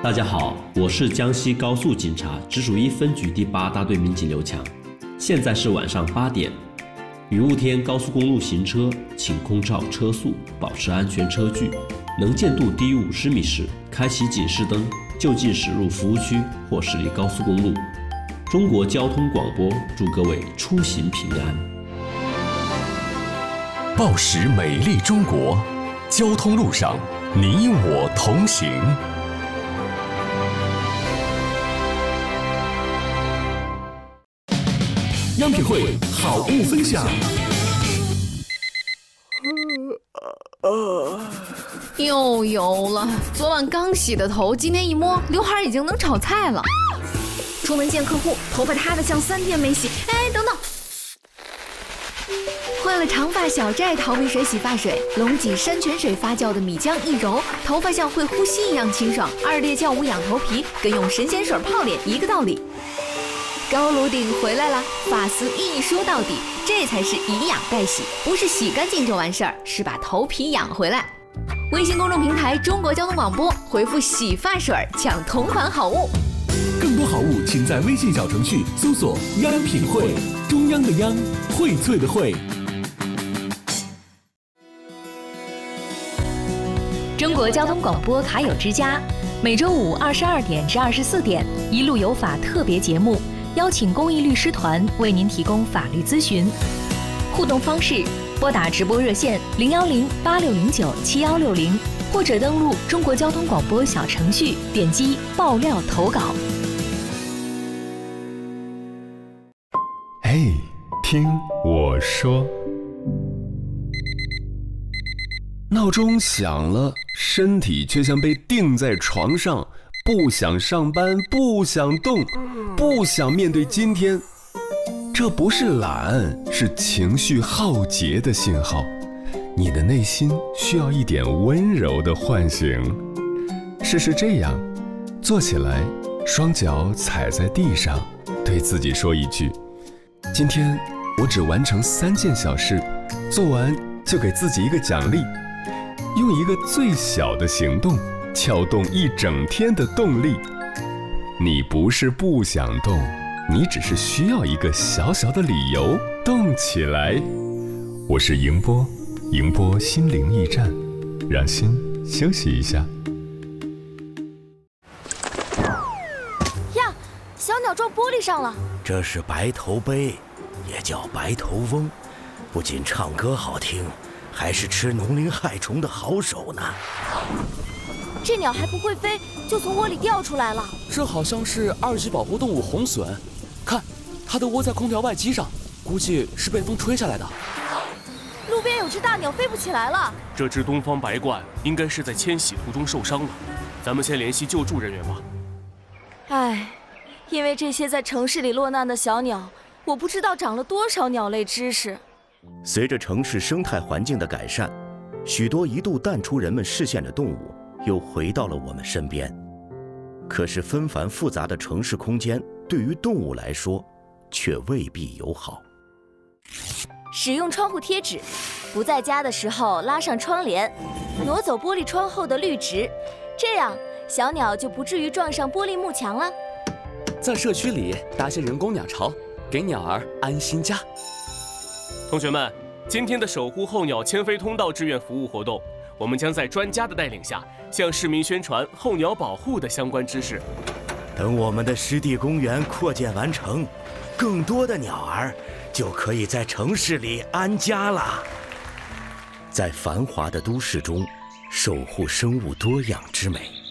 大家好，我是江西高速警察直属1分局第8大队民警刘强。现在是晚上8点，雨雾天高速公路行车，请空照车速，保持安全车距，能见度低于50米时，开启警示灯，就近驶入服务区或驶离高速公路。中国交通广播祝各位出行平安。 报时美丽中国，交通路上你我同行。央品汇好物分享。 又油了，昨晚刚洗的头，今天一摸，刘海已经能炒菜了。出门见客户，头发塌得像3天没洗。哎，等等，换了长发小寨逃避水洗发水，龙脊山泉水发酵的米浆一揉，头发像会呼吸一样清爽。2列酵母养头皮，跟用神仙水泡脸一个道理。高颅顶回来了，发丝一梳到底，这才是以养代洗，不是洗干净就完事儿，是把头皮养回来。微信公众平台中国交通广播，回复洗发水抢同款好物。 更多好物请在微信小程序搜索央品汇，中央的央，荟萃的荟。 中国交通广播卡友之家，每周五22点至24点，一路有法特别节目，邀请公益律师团为您提供法律咨询。互动方式：拨打直播热线010-8609-7160，或者登录中国交通广播小程序，点击爆料投稿。 嘿，听我说。闹钟响了，身体却像被钉在床上，不想上班，不想动，不想面对今天。这不是懒，是情绪耗竭的信号。你的内心需要一点温柔的唤醒。试试这样，坐起来，双脚踩在地上，对自己说一句：今天我只完成3件小事，做完就给自己一个奖励。用一个最小的行动撬动一整天的动力。你不是不想动，你只是需要一个小小的理由动起来。我是迎波，迎波心灵驿站，让心休息一下。 呀，小鸟撞玻璃上了。 这是白头鹎，也叫白头翁，不仅唱歌好听，还是吃农林害虫的好手呢。 这鸟还不会飞，就从窝里掉出来了。 这好像是2级保护动物红隼，看，它都窝在空调外机上，估计是被风吹下来的。 路边有只大鸟飞不起来了。 这只东方白鹳应该是在迁徙途中受伤了，咱们先联系救助人员吧。 唉，因为这些在城市里落难的小鸟，我不知道长了多少鸟类知识。 随着城市生态环境的改善，许多一度淡出人们视线的动物又回到了我们身边。可是纷繁复杂的城市空间对于动物来说却未必友好。 使用窗户贴纸，不在家的时候拉上窗帘，挪走玻璃窗后的绿植，这样小鸟就不至于撞上玻璃幕墙了。 在社区里搭些人工鸟巢，给鸟儿安心家。 同学们，今天的守护候鸟迁飞通道志愿服务活动，我们将在专家的带领下，向市民宣传候鸟保护的相关知识。 等我们的湿地公园扩建完成，更多的鸟儿就可以在城市里安家了。在繁华的都市中，守护生物多样之美。